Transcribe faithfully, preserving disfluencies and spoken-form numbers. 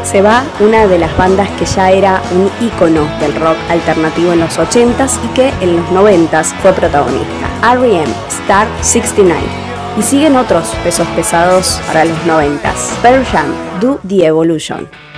Se va una de las bandas que ya era un ícono del rock alternativo en los ochentas y que en los noventas fue protagonista. R E M, Star sesenta y nueve. Y siguen otros pesos pesados para los noventas. Pearl Jam, Do the Evolution.